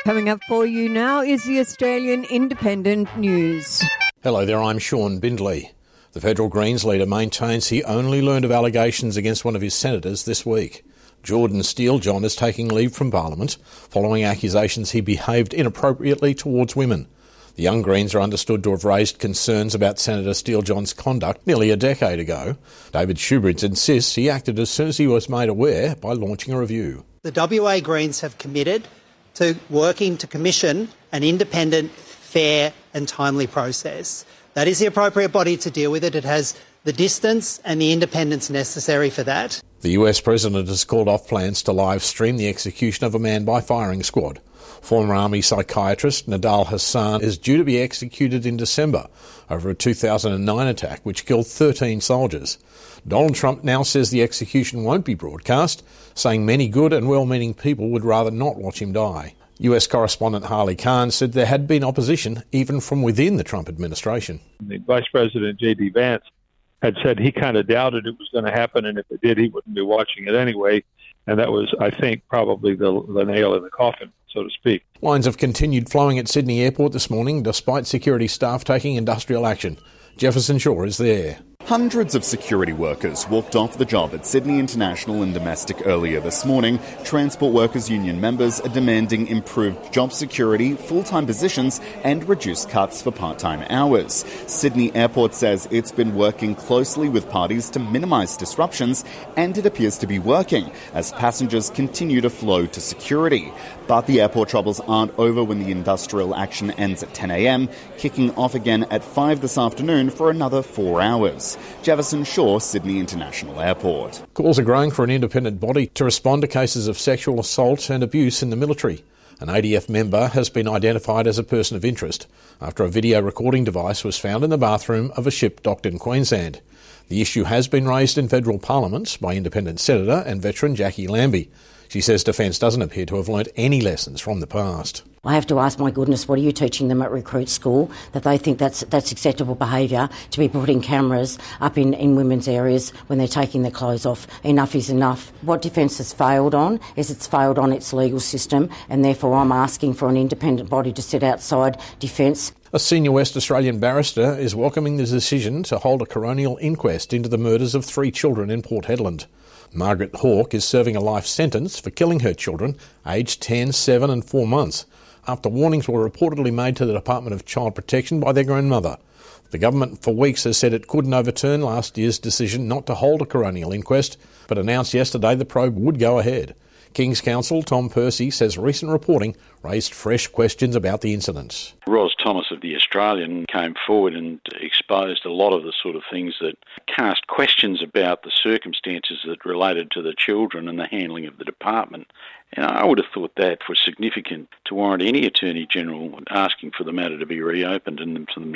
Coming up for you now is the Australian Independent News. Hello there, I'm Sean Bindley. The federal Greens leader maintains he only learned of allegations against one of his senators this week. Jordan Steele-John is taking leave from Parliament following accusations he behaved inappropriately towards women. The Young Greens are understood to have raised concerns about Senator Steele-John's conduct nearly a decade ago. David Shoebridge insists he acted as soon as he was made aware by launching a review. The WA Greens have committed to working to commission an independent, fair and timely process. That is the appropriate body to deal with it. It has the distance and the independence necessary for that. The US President has called off plans to live stream the execution of a man by firing squad. Former Army psychiatrist Nidal Hasan is due to be executed in December over a 2009 attack which killed 13 soldiers. Donald Trump now says the execution won't be broadcast, saying many good and well-meaning people would rather not watch him die. US correspondent Harley Khan said there had been opposition even from within the Trump administration. The Vice President J.D. Vance had said he kind of doubted it was going to happen, and if it did, he wouldn't be watching it anyway. And that was, I think, probably the nail in the coffin, so to speak. Lines have continued flowing at Sydney Airport this morning, despite security staff taking industrial action. Jefferson Shaw is there. Hundreds of security workers walked off the job at Sydney International and Domestic earlier this morning. Transport Workers Union members are demanding improved job security, full-time positions and reduced cuts for part-time hours. Sydney Airport says it's been working closely with parties to minimise disruptions, and it appears to be working as passengers continue to flow to security. But the airport troubles aren't over when the industrial action ends at 10 a.m, kicking off again at 5 this afternoon for another 4 hours. Jefferson Shaw, Sydney International Airport. Calls are growing for an independent body to respond to cases of sexual assault and abuse in the military. An ADF member has been identified as a person of interest after a video recording device was found in the bathroom of a ship docked in Queensland. The issue has been raised in federal parliament by independent senator and veteran Jackie Lambie. She says Defence doesn't appear to have learnt any lessons from the past. I have to ask, my goodness, what are you teaching them at recruit school, that they think that's acceptable behaviour, to be putting cameras up in women's areas when they're taking their clothes off? Enough is enough. What Defence has failed on is it's failed on its legal system, and therefore I'm asking for an independent body to sit outside Defence. A senior West Australian barrister is welcoming the decision to hold a coronial inquest into the murders of 3 children in Port Hedland. Margaret Hawke is serving a life sentence for killing her children, aged 10, 7 and 4 months, after warnings were reportedly made to the Department of Child Protection by their grandmother. The government for weeks has said it couldn't overturn last year's decision not to hold a coronial inquest, but announced yesterday the probe would go ahead. King's Counsel Tom Percy says recent reporting raised fresh questions about the incident. Ros Thomas of The Australian came forward and exposed a lot of the sort of things that cast questions about the circumstances that related to the children and the handling of the department. And I would have thought that was significant to warrant any Attorney General asking for the matter to be reopened and for them